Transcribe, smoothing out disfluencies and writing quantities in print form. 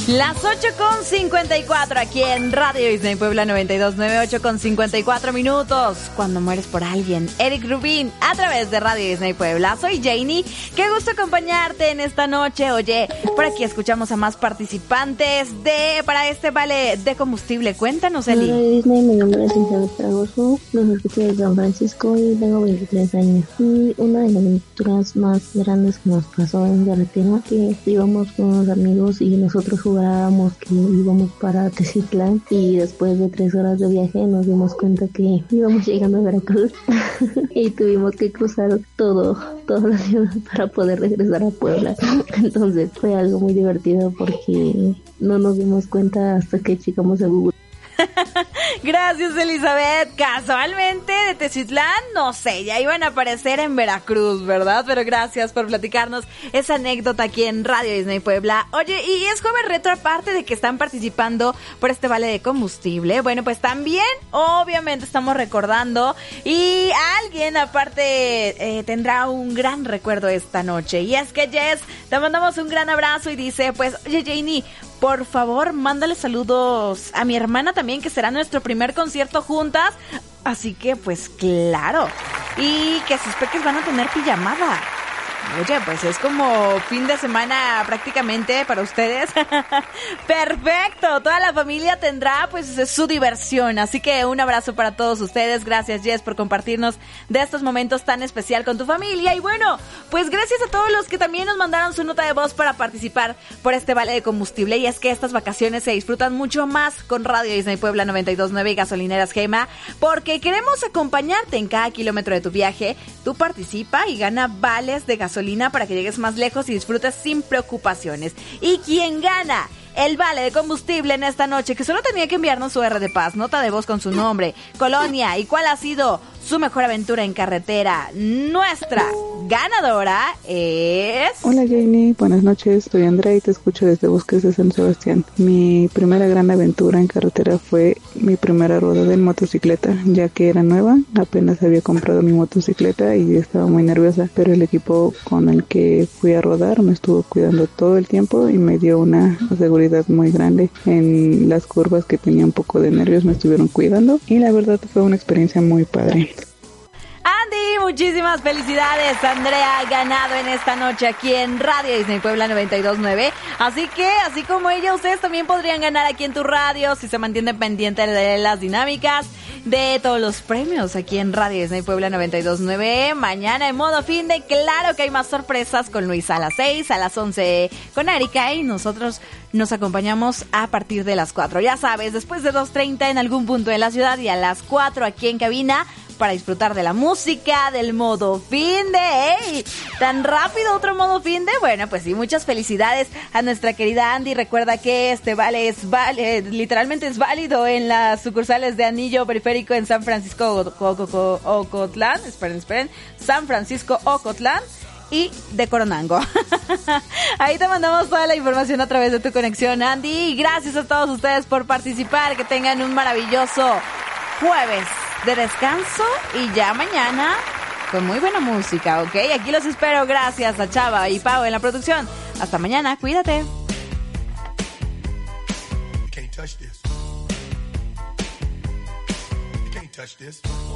Las 8:54 aquí en Radio Disney Puebla 92.9, 8:54 minutos. Cuando mueres por alguien, Eric Rubin, a través de Radio Disney Puebla. Soy Janie, qué gusto acompañarte en esta noche. Oye, por aquí escuchamos a más participantes para este vale de combustible. Cuéntanos, Eli. Radio Disney, mi nombre es Elizabeth Fragoso, los escucho de San Francisco y tengo 23 años. Y una de las aventuras más grandes que nos pasó en carretera, que íbamos con unos amigos y nosotros jugábamos que íbamos para Teciutlán, y después de 3 horas de viaje nos dimos cuenta que íbamos llegando a Veracruz y tuvimos que cruzar toda la ciudad para poder regresar a Puebla. Entonces fue algo muy divertido porque no nos dimos cuenta hasta que checamos a Google. Gracias, Elizabeth. Casualmente de Teciutlán, no sé, ya iban a aparecer en Veracruz, ¿verdad? Pero gracias por platicarnos esa anécdota aquí en Radio Disney Puebla. Oye, y es Joven Retro, aparte de que están participando por este vale de combustible, bueno, pues también obviamente estamos recordando, y alguien aparte tendrá un gran recuerdo esta noche, y es que Jess, te mandamos un gran abrazo y dice, pues, oye, Janie, por favor, mándale saludos a mi hermana también, que será nuestro primer concierto juntas. Así que, pues, claro. Y que sus peques van a tener pijamada. Oye, pues es como fin de semana prácticamente para ustedes. Perfecto, toda la familia tendrá pues su diversión, así que un abrazo para todos ustedes. Gracias, Jess, por compartirnos de estos momentos tan especial con tu familia. Y bueno, pues gracias a todos los que también nos mandaron su nota de voz para participar por este vale de combustible. Y es que estas vacaciones se disfrutan mucho más con Radio Disney Puebla 92.9 y Gasolineras Gema, porque queremos acompañarte en cada kilómetro de tu viaje. Tú participa y gana vales de gasolina para que llegues más lejos y disfrutes sin preocupaciones. ¿Y quién gana el vale de combustible en esta noche? Que solo tenía que enviarnos su R de paz, nota de voz con su nombre, colonia y cuál ha sido su mejor aventura en carretera. Nuestra ganadora es... Hola, Janie, buenas noches, soy Andrea y te escucho desde Bosques de San Sebastián. Mi primera gran aventura en carretera fue mi primera rodada en motocicleta, ya que era nueva, apenas había comprado mi motocicleta y estaba muy nerviosa, pero el equipo con el que fui a rodar me estuvo cuidando todo el tiempo y me dio una seguridad muy grande. En las curvas que tenía un poco de nervios me estuvieron cuidando y la verdad fue una experiencia muy padre. Andy, muchísimas felicidades. Andrea ha ganado en esta noche aquí en Radio Disney Puebla 92.9. Así que, así como ella, ustedes también podrían ganar aquí en tu radio si se mantienen pendientes de las dinámicas, de todos los premios aquí en Radio Disney Puebla 92.9. Mañana en modo fin de, claro que hay más sorpresas con Luisa a las 6, a las 11 con Erika, y nosotros nos acompañamos a partir de las 4. Ya sabes, después de 2:30 en algún punto de la ciudad y a las 4 aquí en cabina, para disfrutar de la música, del modo fin de... ¡Ey! ¿Tan rápido otro modo fin de? Bueno, pues sí, muchas felicidades a nuestra querida Andy. Recuerda que este vale literalmente es válido en las sucursales de Anillo Periférico en San Francisco Ocotlán. Esperen. San Francisco Ocotlán y de Coronango. Ahí te mandamos toda la información a través de tu conexión, Andy. Y gracias a todos ustedes por participar. Que tengan un maravilloso jueves de descanso y ya mañana con muy buena música, ¿ok? Aquí los espero. Gracias a Chava y Pau en la producción. Hasta mañana, cuídate. You can't touch this.